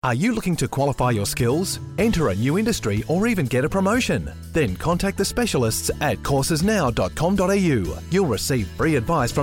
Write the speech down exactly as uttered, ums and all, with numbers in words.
Are you looking to qualify your skills, enter a new industry, or even get a promotion? Then contact the specialists at courses now dot com dot a u. You'll receive free advice from